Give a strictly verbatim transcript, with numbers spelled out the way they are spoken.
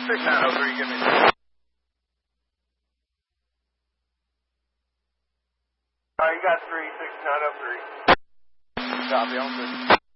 six nine oh three, give me. Alright, you got three six nine oh three. Copy, on three.